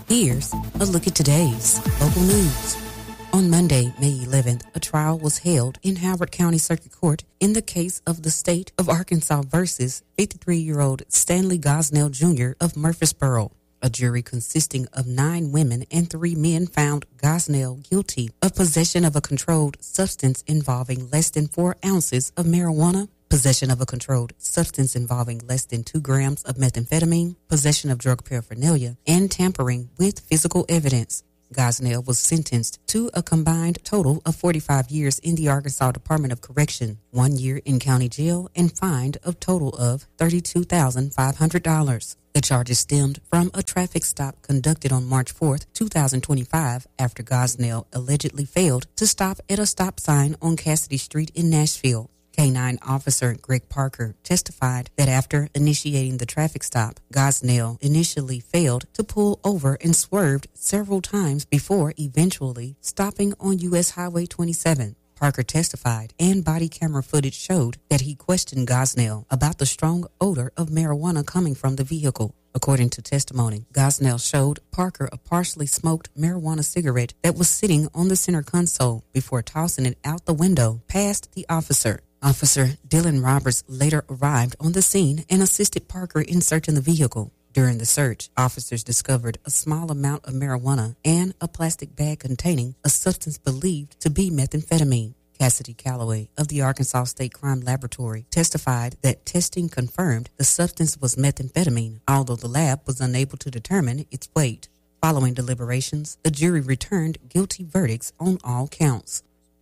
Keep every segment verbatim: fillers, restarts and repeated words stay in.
Here's a look at today's local news. On Monday, May eleventh, a trial was held in Howard County Circuit Court in the case of the state of Arkansas versus fifty-three-year-old Stanley Gosnell Junior of Murfreesboro. A jury consisting of nine women and three men found Gosnell guilty of possession of a controlled substance involving less than four ounces of marijuana, possession of a controlled substance involving less than two grams of methamphetamine, possession of drug paraphernalia, and tampering with physical evidence. Gosnell was sentenced to a combined total of forty-five years in the Arkansas Department of Correction, one year in county jail, and fined a total of thirty-two thousand five hundred dollars. The charges stemmed from a traffic stop conducted on March fourth, twenty twenty-five, after Gosnell allegedly failed to stop at a stop sign on Cassidy Street in Nashville. K nine Officer Greg Parker testified that after initiating the traffic stop, Gosnell initially failed to pull over and swerved several times before eventually stopping on U S Highway twenty-seven. Parker testified, and body camera footage showed that he questioned Gosnell about the strong odor of marijuana coming from the vehicle. According to testimony, Gosnell showed Parker a partially smoked marijuana cigarette that was sitting on the center console before tossing it out the window past the officer. Officer Dylan Roberts later arrived on the scene and assisted Parker in searching the vehicle. During the search, officers discovered a small amount of marijuana and a plastic bag containing a substance believed to be methamphetamine. Cassidy Calloway of the Arkansas State Crime Laboratory testified that testing confirmed the substance was methamphetamine, although the lab was unable to determine its weight. Following deliberations, the jury returned guilty verdicts on all counts.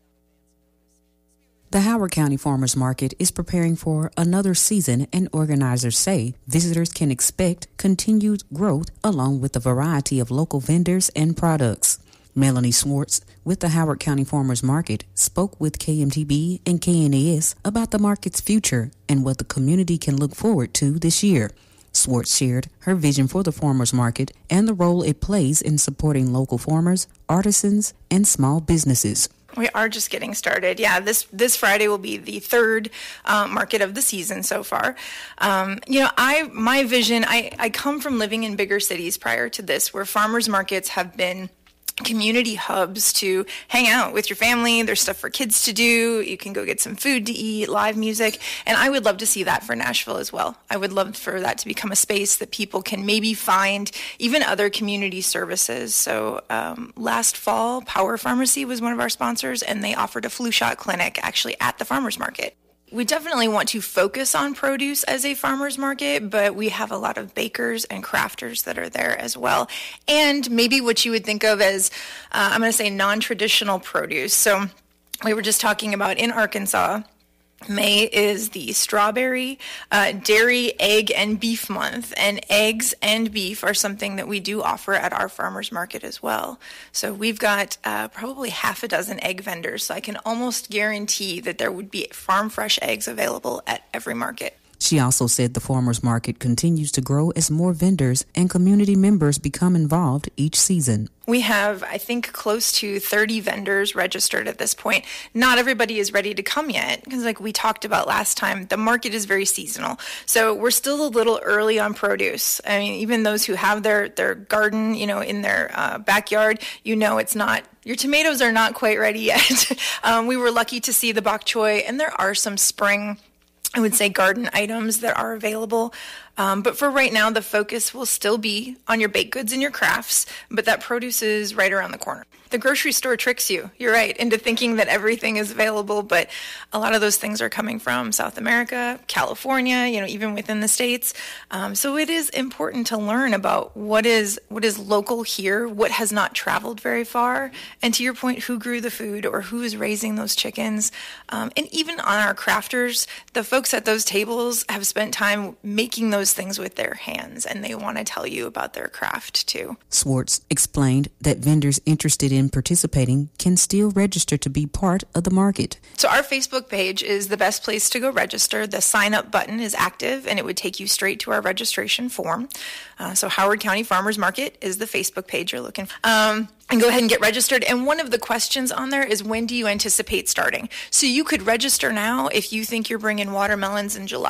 The Howard County Farmers Market is preparing for another season, and organizers say visitors can expect continued growth along with a variety of local vendors and products. Melanie Swartz with the Howard County Farmers Market spoke with K M T B and K N A S about the market's future and what the community can look forward to this year. Swartz shared her vision for the farmers market and the role it plays in supporting local farmers, artisans, and small businesses. We are just getting started. Yeah, this this Friday will be the third uh, market of the season so far. Um, you know, I my vision, I, I come from living in bigger cities prior to this, where farmers markets have been community hubs to hang out with your family. There's stuff for kids to do. You can go get some food to eat, live music. And I would love to see that for Nashville as well. I would love for that to become a space that people can maybe find even other community services. So um, last fall, Power Pharmacy was one of our sponsors, and they offered a flu shot clinic actually at the farmers market. We definitely want to focus on produce as a farmer's market, but we have a lot of bakers and crafters that are there as well. And maybe what you would think of as, uh, I'm going to say, non-traditional produce. So we were just talking about in Arkansas, May is the strawberry, uh, dairy, egg, and beef month, and eggs and beef are something that we do offer at our farmers market as well. So we've got uh, probably half a dozen egg vendors, so I can almost guarantee that there would be farm fresh eggs available at every market. She also said the farmers market continues to grow as more vendors and community members become involved each season. We have, I think, close to thirty vendors registered at this point. Not everybody is ready to come yet because, like we talked about last time, the market is very seasonal. So we're still a little early on produce. I mean, even those who have their, their garden, you know, in their uh, backyard, you know it's not, your tomatoes are not quite ready yet. um, we were lucky to see the bok choy, and there are some spring, I would say, garden items that are available. Um, but for right now, the focus will still be on your baked goods and your crafts, but that produce is right around the corner. The grocery store tricks you, you're right, into thinking that everything is available, but a lot of those things are coming from South America, California, you know, even within the States. Um, so it is important to learn about what is what is local here, what has not traveled very far, and to your point, who grew the food or who is raising those chickens. Um, and even on our crafters, the folks at those tables have spent time making those things with their hands, and they want to tell you about their craft too. Swartz explained that vendors interested in participating can still register to be part of the market. So our Facebook page is the best place to go register. The sign up button is active, and it would take you straight to our registration form. Uh, so Howard County Farmers Market is the Facebook page you're looking for. Um, and go ahead and get registered. And one of the questions on there is, when do you anticipate starting? So you could register now if you think you're bringing watermelons in July.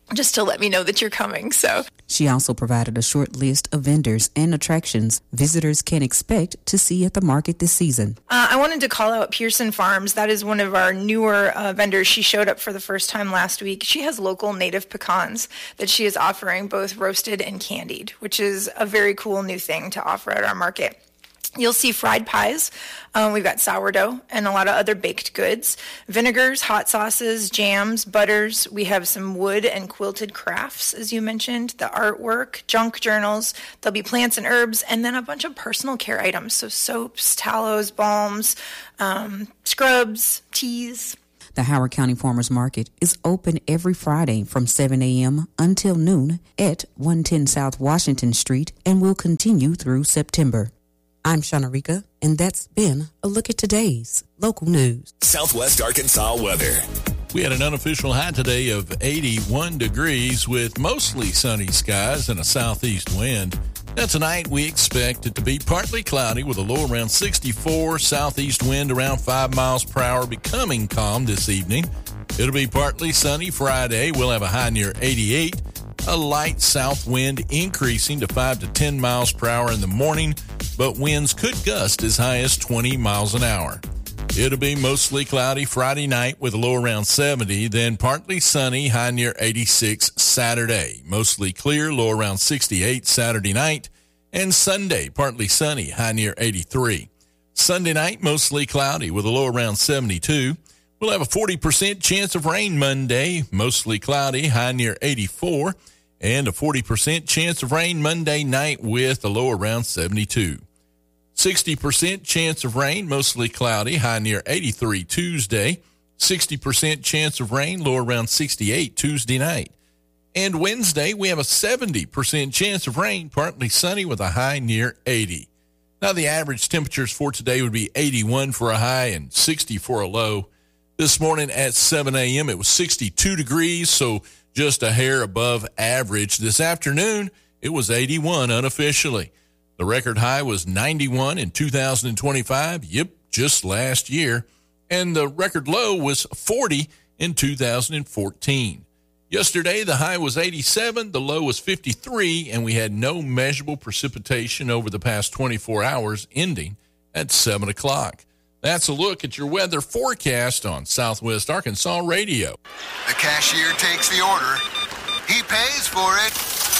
just to let me know that you're coming. So she also provided a short list of vendors and attractions visitors can expect to see at the market this season. Uh, I wanted to call out Pearson Farms. That is one of our newer uh, vendors. She showed up for the first time last week. She has local native pecans that she is offering, both roasted and candied, which is a very cool new thing to offer at our market. You'll see fried pies. Um, we've got sourdough and a lot of other baked goods, vinegars, hot sauces, jams, butters. We have some wood and quilted crafts, as you mentioned, the artwork, junk journals. There'll be plants and herbs, and then a bunch of personal care items. So soaps, tallows, balms, um, scrubs, teas. The Howard County Farmers Market is open every Friday from seven a.m. until noon at one ten South Washington Street and will continue through September. I'm Shanarika, and that's been a look at today's local news. Southwest Arkansas weather. We had an unofficial high today of eighty-one degrees with mostly sunny skies and a southeast wind. Now tonight we expect it to be partly cloudy with a low around sixty-four, southeast wind around five miles per hour, becoming calm this evening. It'll be partly sunny Friday. We'll have a high near eighty-eight. A light south wind increasing to five to ten miles per hour in the morning, but winds could gust as high as twenty miles an hour. It'll be mostly cloudy Friday night with a low around seventy, then partly sunny, high near eighty-six Saturday. Mostly clear, low around sixty-eight Saturday night, and Sunday partly sunny, high near eighty-three. Sunday night mostly cloudy with a low around seventy-two. We'll have a forty percent chance of rain Monday, mostly cloudy, high near eighty-four, and a forty percent chance of rain Monday night with a low around seventy-two. sixty percent chance of rain, mostly cloudy, high near eighty-three Tuesday. sixty percent chance of rain, low around sixty-eight Tuesday night. And Wednesday, we have a seventy percent chance of rain, partly sunny with a high near eighty. Now, the average temperatures for today would be eighty-one for a high and sixty for a low. This morning at seven a.m., it was sixty-two degrees, so just a hair above average. This afternoon, it was eighty-one unofficially. The record high was ninety-one in two thousand twenty-five, yep, just last year. And the record low was forty in two thousand fourteen. Yesterday, the high was eighty-seven, the low was fifty-three, and we had no measurable precipitation over the past twenty-four hours, ending at seven o'clock. That's a look at your weather forecast on Southwest Arkansas Radio. The cashier takes the order. He pays for it.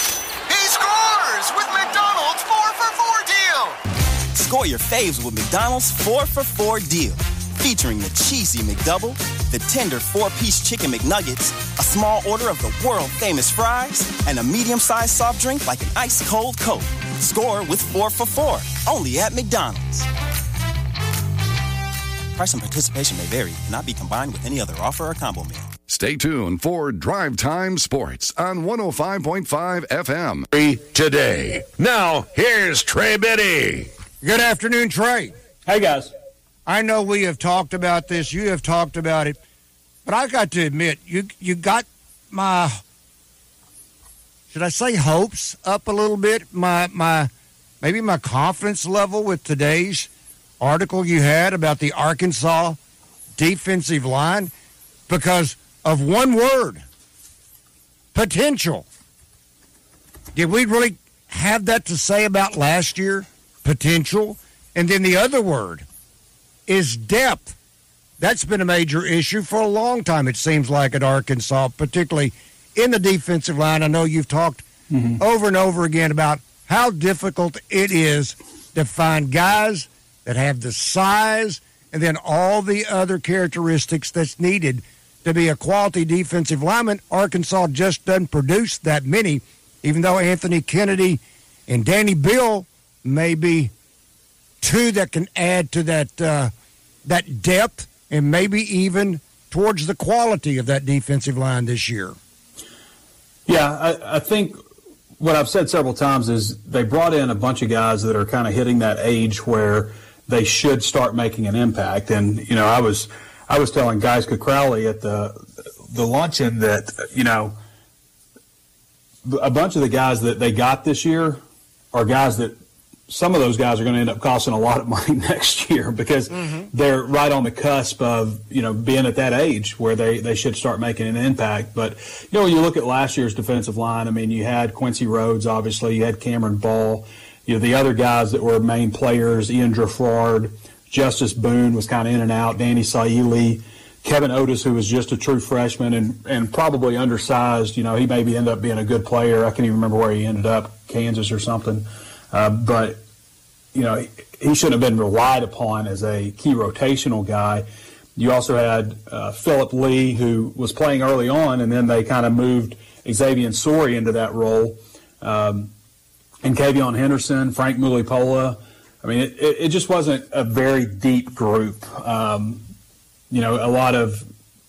He scores with McDonald's four for four deal. Score your faves with McDonald's four for four deal. Featuring the cheesy McDouble, the tender four-piece chicken McNuggets, a small order of the world-famous fries, and a medium-sized soft drink like an ice-cold Coke. Score with four for four, only at McDonald's. Price and participation may vary. Cannot be combined with any other offer or combo meal. Stay tuned for Drive Time Sports on one oh five point five F M. Today. Now, here's Trey Biddy. Good afternoon, Trey. Hey, guys. I know we have talked about this. You have talked about it. But I got to admit, you you got my, should I say hopes up a little bit? My my maybe my confidence level with today's article you had about the Arkansas defensive line because of one word, potential. Did we really have that to say about last year? Potential. And then the other word is depth. That's been a major issue for a long time, it seems like, at Arkansas, particularly in the defensive line. I know you've talked mm-hmm. over and over again about how difficult it is to find guys that have the size and then all the other characteristics that's needed to be a quality defensive lineman. Arkansas just doesn't produce that many, even though Anthony Kennedy and Danny Bill may be two that can add to that uh, that depth and maybe even towards the quality of that defensive line this year. Yeah, I, I think what I've said several times is they brought in a bunch of guys that are kind of hitting that age where they should start making an impact. And, you know, I was I was telling Guys Crowley at the the luncheon that, you know, a bunch of the guys that they got this year are guys that some of those guys are going to end up costing a lot of money next year because mm-hmm. they're right on the cusp of, you know, being at that age where they, they should start making an impact. But, you know, when you look at last year's defensive line, I mean, you had Quincy Rhodes, obviously, you had Cameron Ball, you know, the other guys that were main players, Ian Dreffard, Justice Boone was kind of in and out, Danny Saili, Kevin Otis, who was just a true freshman and, and probably undersized. You know, he maybe ended up being a good player. I can't even remember where he ended up, Kansas or something. Uh, but, you know, he, he shouldn't have been relied upon as a key rotational guy. You also had uh, Philip Lee, who was playing early on, and then they kind of moved Xavier Sori into that role. Um, and Kavion Henderson, Frank Mulipola. I mean, it, it, it just wasn't a very deep group. Um, you know, a lot of,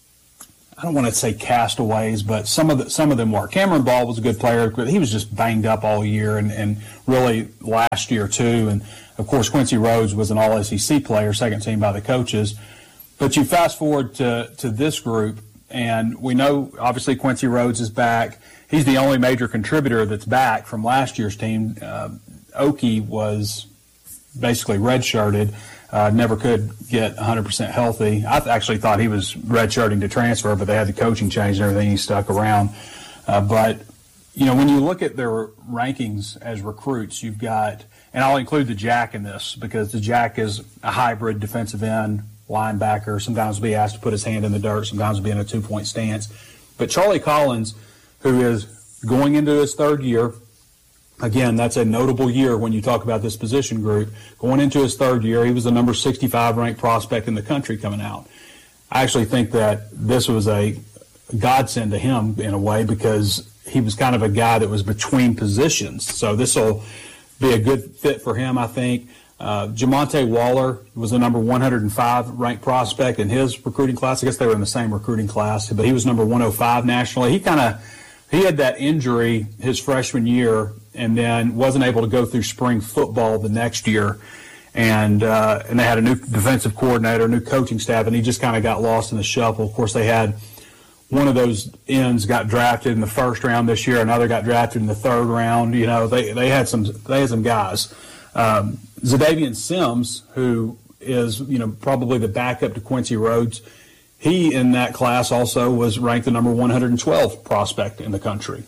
I don't want to say castaways, but some of the, some of them were. Cameron Ball was a good player, but he was just banged up all year and, and really last year too. And, of course, Quincy Rhodes was an all S E C player, second team by the coaches. But you fast forward to, to this group, and we know, obviously, Quincy Rhodes is back. He's the only major contributor that's back from last year's team. Uh, Oki was basically redshirted, uh, never could get one hundred percent healthy. I th- actually thought he was redshirting to transfer, but they had the coaching change and everything. He stuck around. Uh, but, you know, when you look at their rankings as recruits, you've got, and I'll include the Jack in this because the Jack is a hybrid defensive end, linebacker, sometimes be asked to put his hand in the dirt, sometimes be in a two-point stance. But Charlie Collins, who is going into his third year, again, that's a notable year when you talk about this position group. Going into his third year, he was the number sixty-five ranked prospect in the country coming out. I actually think that this was a godsend to him in a way because he was kind of a guy that was between positions. So this will be a good fit for him, I think. Uh, Jamonte Waller was the number one hundred five ranked prospect in his recruiting class. I guess they were in the same recruiting class, but he was number one oh five nationally. He kind of he had that injury his freshman year and then wasn't able to go through spring football the next year. And uh, and they had a new defensive coordinator, new coaching staff, and he just kind of got lost in the shuffle. Of course, they had one of those ends got drafted in the first round this year, another got drafted in the third round. You know, they they had some they had some guys. Um, Zadavian Sims, who is, you know, probably the backup to Quincy Rhodes, he in that class also was ranked the number one hundred twelve prospect in the country.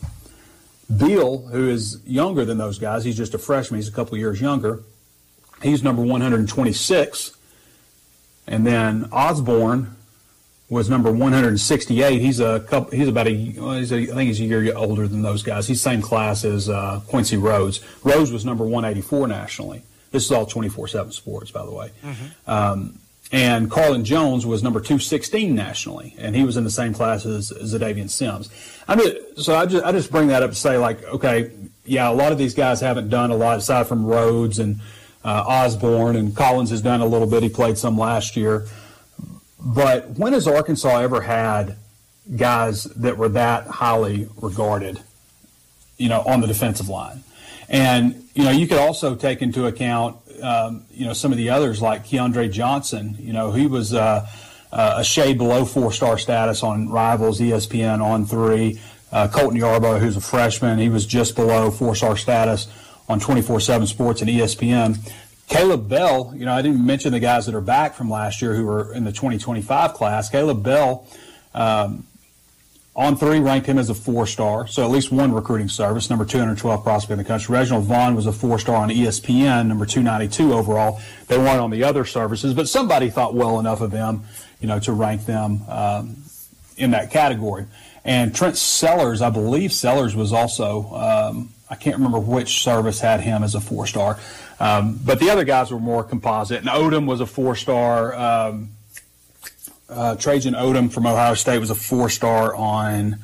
Beal, who is younger than those guys, he's just a freshman, he's a couple years younger, he's number one hundred twenty-six. And then Osborne was number one hundred sixty-eight. He's a couple, he's about a, well, he's a, I think he's a year older than those guys. He's same class as uh, Quincy Rhodes. Rhodes was number one eighty-four nationally. This is all twenty-four seven sports, by the way. Mm-hmm. Um, and Carlin Jones was number two sixteen nationally, and he was in the same class as Zadavian Sims. I mean, so I just I just bring that up to say, like, okay, yeah, a lot of these guys haven't done a lot aside from Rhodes and uh, Osborne, and Collins has done a little bit. He played some last year. But when has Arkansas ever had guys that were that highly regarded, you know, on the defensive line? And, you know, you could also take into account, um, you know, some of the others like Keandre Johnson. You know, he was uh, uh, a shade below four-star status on Rivals, E S P N, On three. Uh, Colton Yarborough, who's a freshman, he was just below four-star status on twenty-four seven Sports and E S P N. Caleb Bell, you know, I didn't mention the guys that are back from last year who were in the twenty twenty-five class. Caleb Bell, um, On three ranked him as a four-star, so at least one recruiting service, number two hundred twelve prospect in the country. Reginald Vaughn was a four-star on E S P N, number two ninety-two overall. They weren't on the other services, but somebody thought well enough of them, you know, to rank them um, in that category. And Trent Sellers, I believe Sellers was also, um, I can't remember which service had him as a four-star. Um, but the other guys were more composite. And Odom was a four-star. Um, uh, Trajan Odom from Ohio State was a four-star on,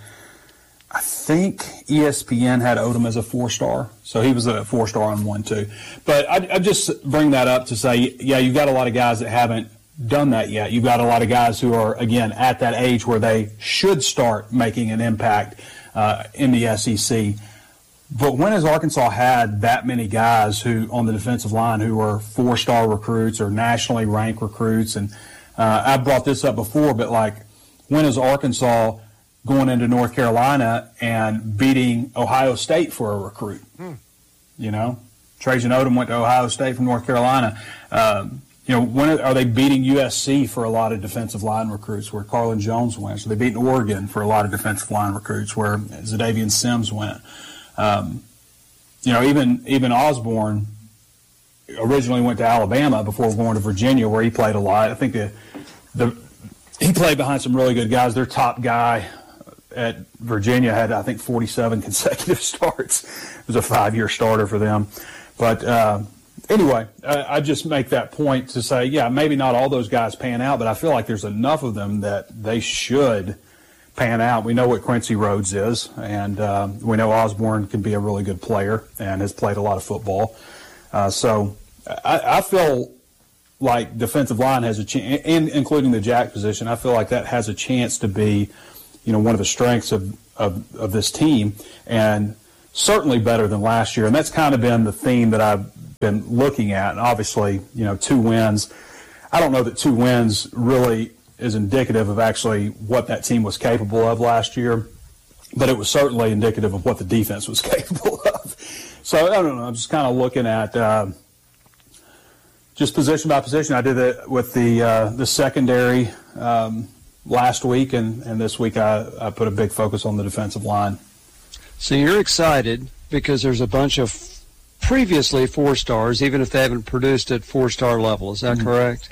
I think E S P N had Odom as a four-star. So he was a four-star on one, too. But I, I just bring that up to say, yeah, you've got a lot of guys that haven't done that yet. You've got a lot of guys who are, again, at that age where they should start making an impact uh, in the S E C. But when has Arkansas had that many guys who on the defensive line who are four-star recruits or nationally ranked recruits? And uh, I brought this up before, but like, when is Arkansas going into North Carolina and beating Ohio State for a recruit? Hmm. You know, Trajan Odom went to Ohio State from North Carolina. Um, you know, when are they beating U S C for a lot of defensive line recruits where Carlin Jones went? So they beating Oregon for a lot of defensive line recruits where Zadavian Sims went. Um, you know, even even Osborne originally went to Alabama before going to Virginia where he played a lot. I think the the he played behind some really good guys. Their top guy at Virginia had, I think, forty-seven consecutive starts. It was a five-year starter for them. But uh, anyway, I, I just make that point to say, yeah, maybe not all those guys pan out, but I feel like there's enough of them that they should pan out. We know what Quincy Rhodes is, and uh, we know Osborne can be a really good player and has played a lot of football. Uh, so I, I feel like defensive line has a chance, including the jack position, I feel like that has a chance to be, you know, one of the strengths of, of, of this team, and certainly better than last year. And that's kind of been the theme that I've been looking at. And obviously, you know, two wins. I don't know that two wins really is indicative of actually what that team was capable of last year, but it was certainly indicative of what the defense was capable of. So I don't know. I'm just kind of looking at uh, just position by position. I did it with the uh, the secondary um, last week, and, and this week I, I put a big focus on the defensive line. So you're excited because there's a bunch of previously four stars, even if they haven't produced at four-star level. Is that mm-hmm. correct?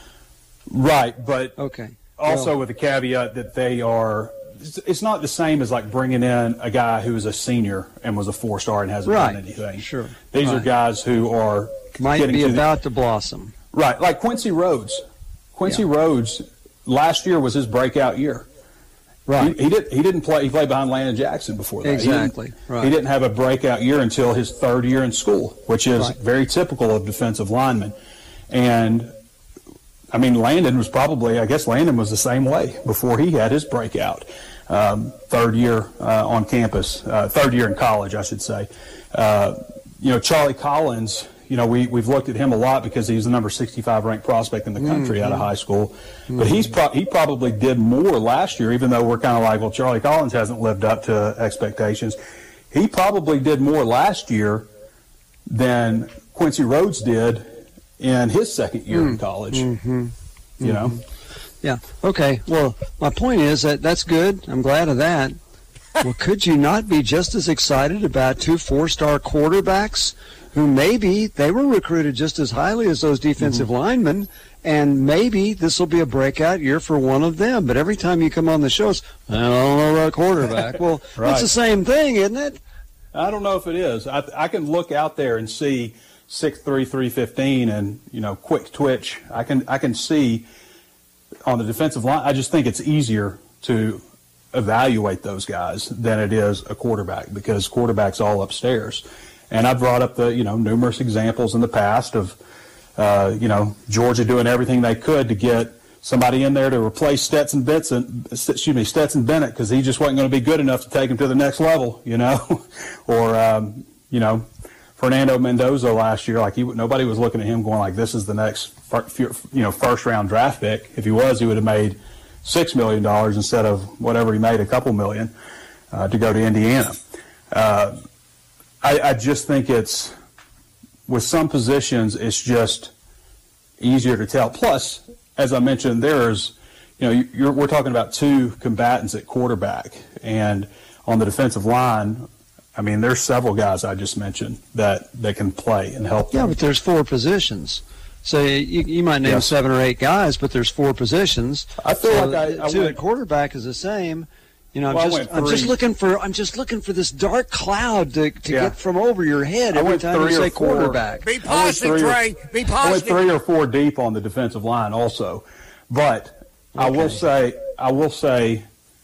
Right, but okay. also well, with the caveat that they are – it's not the same as like bringing in a guy who is a senior and was a four-star and hasn't right. done anything. Sure. These right. are guys who are – might be to about the, to blossom. Right, like Quincy Rhodes. Quincy yeah. Rhodes last year was his breakout year. Right. He, he did. He didn't play. He played behind Landon Jackson before that. Exactly. He didn't, right. he didn't have a breakout year until his third year in school, which is right. very typical of defensive linemen. And I mean, Landon was probably. I guess Landon was the same way before he had his breakout. Um, third year uh, on campus, uh, third year in college, I should say. Uh, you know, Charlie Collins. You know, we, we've looked at him a lot because he's the number sixty-five ranked prospect in the country mm-hmm. out of high school. Mm-hmm. But he's pro- he probably did more last year, even though we're kind of like, well, Charlie Collins hasn't lived up to expectations. He probably did more last year than Quincy Rhodes did in his second year mm-hmm. in college. Mm-hmm. You know? Yeah. Okay. Well, my point is that that's good. I'm glad of that. Well, could you not be just as excited about two four-star quarterbacks who maybe they were recruited just as highly as those defensive mm-hmm. linemen, and maybe this will be a breakout year for one of them? But every time you come on the show, it's, I don't know about quarterback. Well, right. It's the same thing, isn't it? I don't know if it is. I, I can look out there and see six three, three fifteen and, you know, quick twitch. I can I can see on the defensive line. I just think it's easier to evaluate those guys than it is a quarterback, because quarterback's all upstairs. And I brought up the, you know, numerous examples in the past of, uh, you know, Georgia doing everything they could to get somebody in there to replace Stetson Benson, excuse me, Stetson Bennett, because he just wasn't going to be good enough to take him to the next level, you know, or, um, you know, Fernando Mendoza last year, like he, nobody was looking at him going like, this is the next, you know, first round draft pick. If he was, he would have made six million dollars instead of whatever he made, a couple million, uh, to go to Indiana. Uh, I, I just think it's, with some positions, it's just easier to tell. Plus, as I mentioned, there's, you know, you're, we're talking about two combatants at quarterback, and on the defensive line, I mean, there's several guys I just mentioned that, that can play and help them. Yeah, but there's four positions. So you, you might name yes. seven or eight guys, but there's four positions. I feel so like I, I two went, at quarterback is the same. You know, I'm well, just I'm just looking for I'm just looking for this dark cloud to, to yeah. get from over your head every time you say quarterback. Be positive, Trey. Be positive. I went three or four deep on the defensive line also, but okay. I will say I will say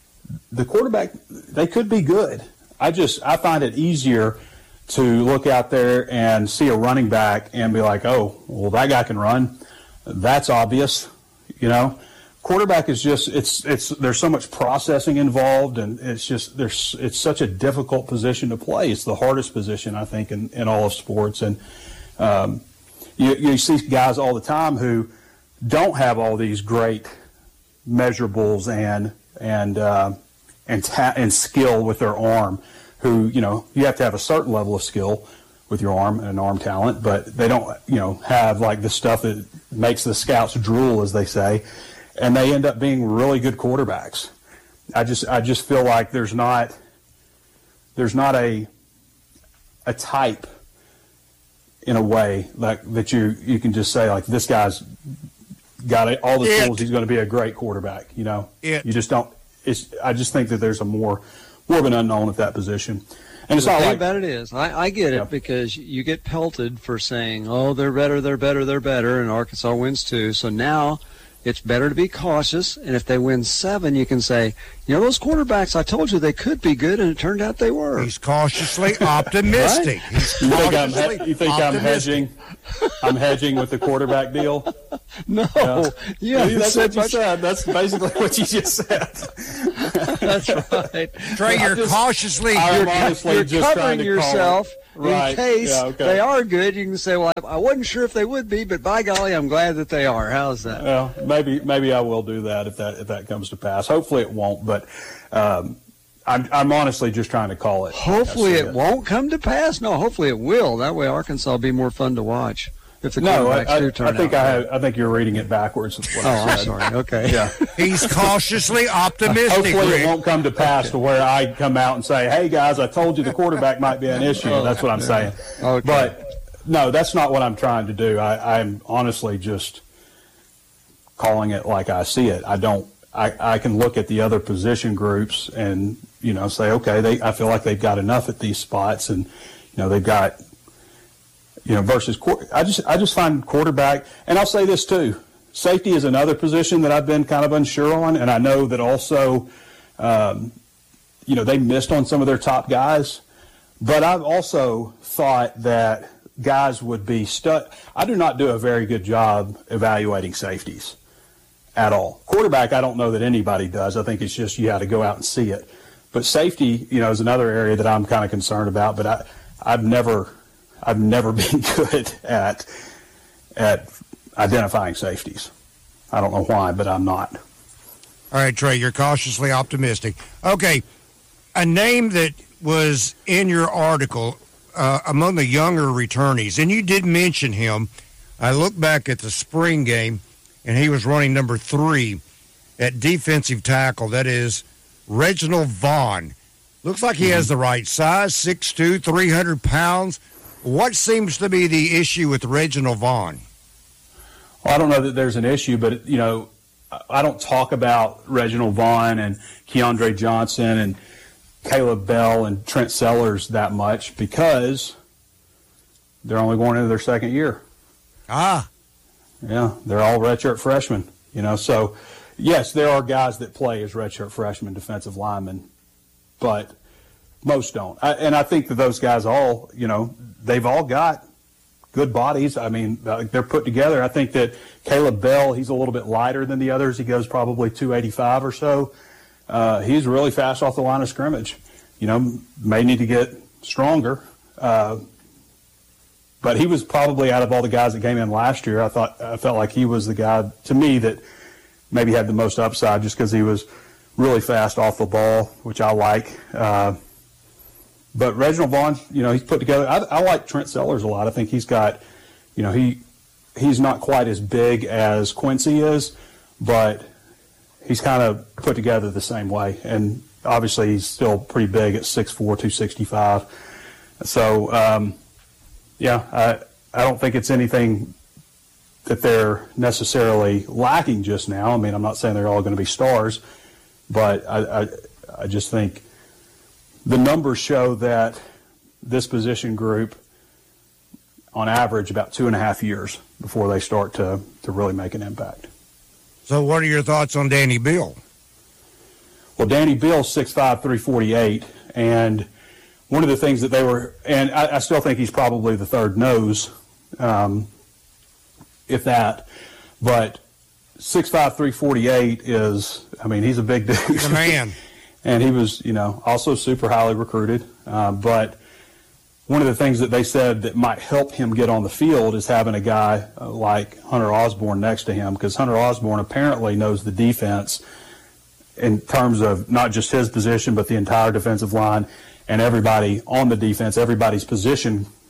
the quarterback, they could be good. I just I find it easier to look out there and see a running back and be like, oh, well, that guy can run. That's obvious, you know. Quarterback is just it's it's there's so much processing involved, and it's just there's it's such a difficult position to play. It's the hardest position, I think, in, in all of sports. And um, you, you see guys all the time who don't have all these great measurables and and uh, and ta- and skill with their arm. Who, you know, you have to have a certain level of skill, with your arm and an arm talent, but they don't, you know, have like the stuff that makes the scouts drool, as they say, and they end up being really good quarterbacks. I just, I just feel like there's not, there's not a, a type in a way like that you, you can just say like this guy's got it, all the it. tools. He's going to be a great quarterback. You know, it. you just don't. It's. I just think that there's a more, more of an unknown at that position. And it's the not thing like about it is, I, I get it yeah. because you get pelted for saying, "Oh, they're better, they're better, they're better," and Arkansas wins two. So now it's better to be cautious. And if they win seven, you can say, "You know, those quarterbacks, I told you they could be good, and it turned out they were." He's cautiously optimistic. Right? He's you think, I'm, cautiously you think I'm optimistic. hedging? I'm hedging with the quarterback deal. No, yeah, yeah, that's what you much. said. That's basically what you just said. That's right. Trey, you're just, cautiously I'm you're, honestly you're just covering to yourself right. in case yeah, okay. they are good. You can say, "Well, I wasn't sure if they would be, but by golly, I'm glad that they are." How's that? Well, maybe maybe I will do that if that if that comes to pass. Hopefully, it won't. But um, I'm I'm honestly just trying to call it. Hopefully, it, it won't come to pass. No, hopefully it will. That way, Arkansas will be more fun to watch. If the No, I, quarterbacks I, do turn I think out I right. have, I think you're reading it backwards. What Oh, I I'm said. sorry. Okay. Yeah. he's cautiously optimistic. Hopefully Rick. it won't come to pass to where I come out and say, "Hey guys, I told you the quarterback might be an issue." That's what I'm saying. Okay. But no, that's not what I'm trying to do. I, I'm honestly just calling it like I see it. I don't. I, I can look at the other position groups and you know say, okay, they. I feel like they've got enough at these spots, and you know they've got. You know, versus I just I just find quarterback, and I'll say this too. Safety is another position that I've been kind of unsure on, and I know that also, um, you know, they missed on some of their top guys. But I've also thought that guys would be stuck. I do not do a very good job evaluating safeties at all. Quarterback, I don't know that anybody does. I think it's just you have to go out and see it. But safety, you know, is another area that I'm kind of concerned about. But I, I've never. I've never been good at at identifying safeties. I don't know why, but I'm not. All right, Trey, you're cautiously optimistic. Okay, a name that was in your article uh, among the younger returnees, and you did mention him. I look back at the spring game, and he was running number three at defensive tackle. That is Reginald Vaughn. Looks like he mm-hmm. has the right size, six two, three hundred pounds. What seems to be the issue with Reginald Vaughn? Well, I don't know that there's an issue, but, you know, I don't talk about Reginald Vaughn and Keandre Johnson and Caleb Bell and Trent Sellers that much because they're only going into their second year. Ah. Yeah, they're all redshirt freshmen, you know. So, yes, there are guys that play as redshirt freshmen defensive linemen, but most don't. I, and I think that those guys all, you know, they've all got good bodies. I mean, they're put together. I think that Caleb Bell, he's a little bit lighter than the others. He goes probably two eighty-five or so. Uh, he's really fast off the line of scrimmage. You know, may need to get stronger. Uh, but he was probably out of all the guys that came in last year, I thought I felt like he was the guy, to me, that maybe had the most upside just because he was really fast off the ball, which I like. Uh, But Reginald Vaughn, you know, he's put together. I, I like Trent Sellers a lot. I think he's got, you know, he he's not quite as big as Quincy is, but he's kind of put together the same way. And obviously he's still pretty big at six four, two sixty-five. So, um, yeah, I, I don't think it's anything that they're necessarily lacking just now. I mean, I'm not saying they're all going to be stars, but I, I, I just think the numbers show that this position group, on average, about two and a half years before they start to, to really make an impact. So what are your thoughts on Danny Beal? Well, Danny Beal's six five, three forty-eight, and one of the things that they were, and I, I still think he's probably the third nose, um, if that, but six five, three forty-eight is, I mean, he's a big dude. He's a man. And he was, you know, also super highly recruited. Uh, but one of the things that they said that might help him get on the field is having a guy uh, like Hunter Osborne next to him, because Hunter Osborne apparently knows the defense in terms of not just his position, but the entire defensive line and everybody on the defense, everybody's position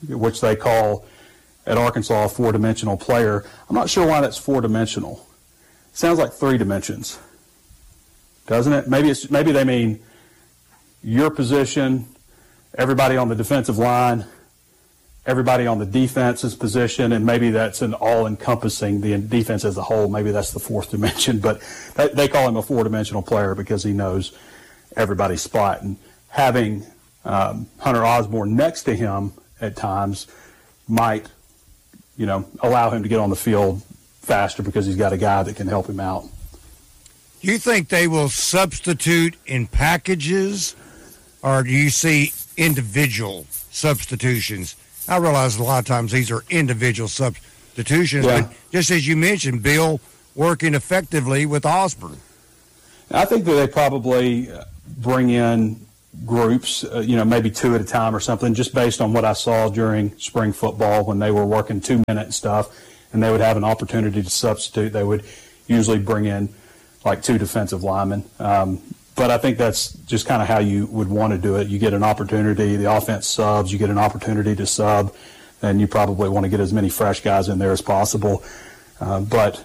which they call at Arkansas a four-dimensional player. I'm not sure why that's four-dimensional. It sounds like three dimensions, doesn't it? Maybe it's maybe they mean your position, everybody on the defensive line, everybody on the defense's position, and maybe that's an all-encompassing, the defense as a whole. Maybe that's the fourth dimension, but they call him a four-dimensional player because he knows everybody's spot. And having um, Hunter Osborne next to him at times might, you know, allow him to get on the field faster because he's got a guy that can help him out. Do you think they will substitute in packages, or do you see individual substitutions? I realize a lot of times these are individual substitutions, yeah. But just as you mentioned, Bill, working effectively with Osborne. I think that they probably bring in groups, uh, you know, maybe two at a time or something, just based on what I saw during spring football when they were working two-minute stuff, and they would have an opportunity to substitute. They would usually bring in like two defensive linemen. Um, but I think that's just kind of how you would want to do it. You get an opportunity, the offense subs, you get an opportunity to sub, and you probably want to get as many fresh guys in there as possible. Uh, but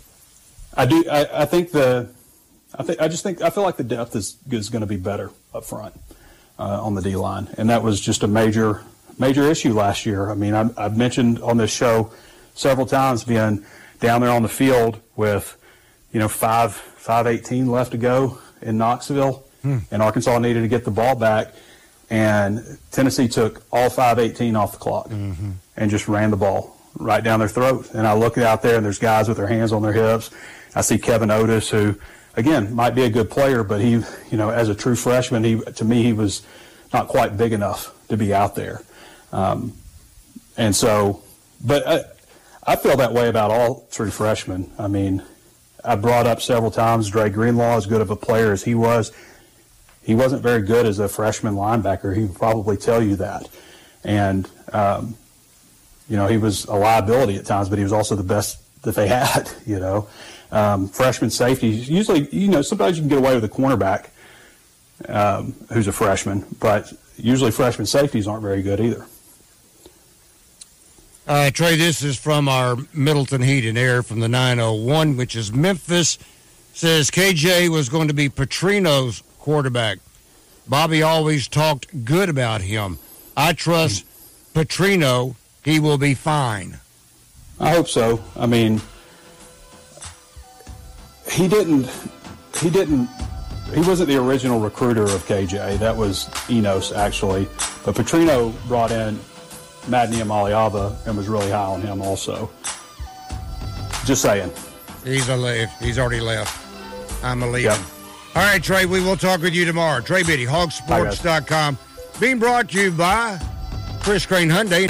I do, I, I think the, I think, I just think, I feel like the depth is, is going to be better up front uh, on the D-line. And that was just a major, major issue last year. I mean, I, I've mentioned on this show several times being down there on the field with, you know, five, five eighteen left to go in Knoxville, hmm. and Arkansas needed to get the ball back, and Tennessee took all five eighteen off the clock mm-hmm. and just ran the ball right down their throat. And I look out there, and there's guys with their hands on their hips. I see Kevin Otis, who, again, might be a good player, but he, you know, as a true freshman, he, to me, he was not quite big enough to be out there. Um, and so, but I, I feel that way about all true freshmen. I mean, I brought up several times Dre Greenlaw, as good of a player as he was, he wasn't very good as a freshman linebacker. He would probably tell you that. And, um, you know, he was a liability at times, but he was also the best that they had, you know. Um, freshman safeties, usually, you know, sometimes you can get away with a cornerback um, who's a freshman, but usually freshman safeties aren't very good either. Uh, Trey, this is from our Middleton Heat and Air from the nine oh one, which is Memphis. Says K J was going to be Petrino's quarterback. Bobby always talked good about him. I trust Petrino. He will be fine. I hope so. I mean, he didn't, he didn't, he wasn't the original recruiter of K J. That was Enos, actually. But Petrino brought in Matt Niamaliava and was really high on him also. Just saying. He's a left. He's already left. I'm a leaving. Yep. All right, Trey, we will talk with you tomorrow. Trey Biddy, hog sports dot com. Being brought to you by Chris Crane Hyundai.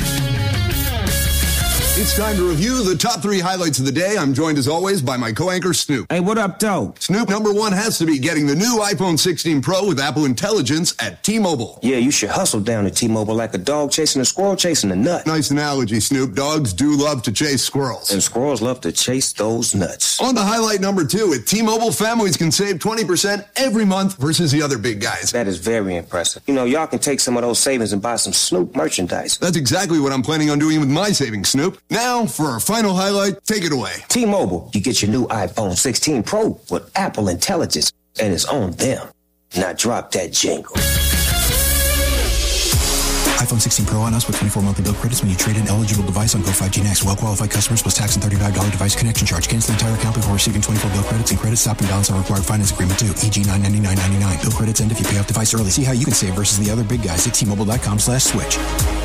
It's time to review the top three highlights of the day. I'm joined, as always, by my co-anchor, Snoop. Hey, what up, though? Snoop, number one has to be getting the new iPhone sixteen Pro with Apple Intelligence at T-Mobile. Yeah, you should hustle down to T-Mobile like a dog chasing a squirrel chasing a nut. Nice analogy, Snoop. Dogs do love to chase squirrels. And squirrels love to chase those nuts. On to highlight number two, at T-Mobile, families can save twenty percent every month versus the other big guys. That is very impressive. You know, y'all can take some of those savings and buy some Snoop merchandise. That's exactly what I'm planning on doing with my savings, Snoop. Now, for our final highlight, take it away. T-Mobile, you get your new iPhone sixteen Pro with Apple Intelligence, and it's on them. Now drop that jingle. iPhone sixteen Pro on us with twenty-four monthly bill credits when you trade in eligible device on Go five G Next. Well-qualified customers plus tax and thirty-five dollars device connection charge. Cancel the entire account before receiving twenty-four bill credits and credit stop and balance on required finance agreement due, for example nine ninety-nine ninety-nine. Bill credits end if you pay off device early. See how you can save versus the other big guys at T-Mobile.com slash switch.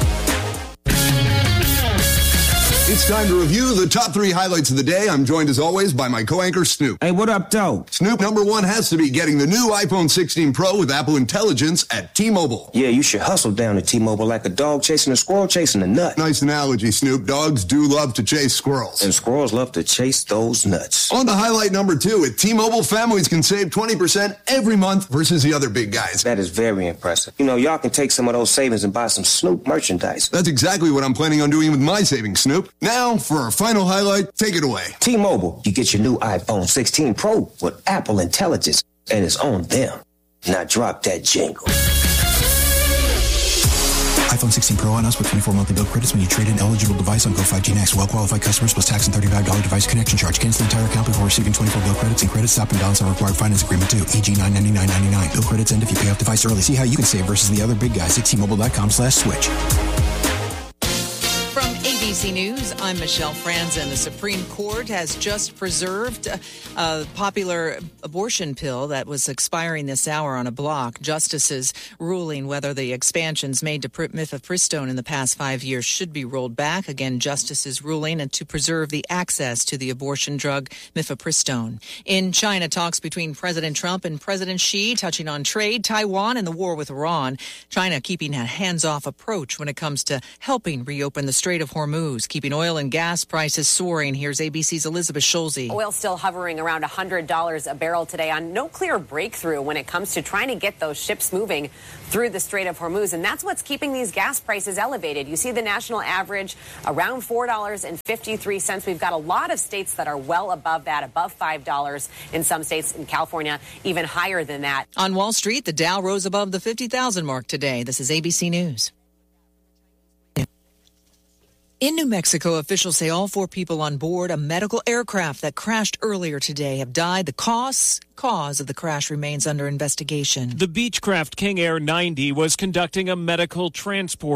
It's time to review the top three highlights of the day. I'm joined, as always, by my co-anchor, Snoop. Hey, what up, though? Snoop, number one has to be getting the new iPhone sixteen Pro with Apple Intelligence at T-Mobile. Yeah, you should hustle down to T-Mobile like a dog chasing a squirrel chasing a nut. Nice analogy, Snoop. Dogs do love to chase squirrels. And squirrels love to chase those nuts. On to highlight number two, at T-Mobile, families can save twenty percent every month versus the other big guys. That is very impressive. You know, y'all can take some of those savings and buy some Snoop merchandise. That's exactly what I'm planning on doing with my savings, Snoop. Now, for our final highlight, take it away. T-Mobile, you get your new iPhone sixteen Pro with Apple Intelligence, and it's on them. Now drop that jingle. iPhone sixteen Pro on us with twenty-four monthly bill credits when you trade in eligible device on Go five G Next. Well-qualified customers plus tax and thirty-five dollars device connection charge. Cancel the entire account before receiving twenty-four bill credits and credit stop and balance on required finance agreement due. E G nine ninety-nine ninety-nine. Bill credits end if you pay off device early. See how you can save versus the other big guys at T Mobile dot com slash switch. From A B C News, I'm Michelle Franzen. The Supreme Court has just preserved a popular abortion pill that was expiring this hour on a block. Justices ruling whether the expansions made to mifepristone in the past five years should be rolled back. Again, justices ruling and to preserve the access to the abortion drug mifepristone. In China, talks between President Trump and President Xi touching on trade, Taiwan, and the war with Iran. China keeping a hands-off approach when it comes to helping reopen the Strait of Hormuz, keeping oil and gas prices soaring. Here's A B C's Elizabeth Schulze. Oil still hovering around one hundred dollars a barrel today on no clear breakthrough when it comes to trying to get those ships moving through the Strait of Hormuz. And that's what's keeping these gas prices elevated. You see the national average around four dollars and fifty-three cents. We've got a lot of states that are well above that, above five dollars in some states. In California, even higher than that. On Wall Street, the Dow rose above the fifty thousand mark today. This is A B C News. In New Mexico, officials say all four people on board a medical aircraft that crashed earlier today have died. The cause, cause of the crash remains under investigation. The Beechcraft King Air ninety was conducting a medical transport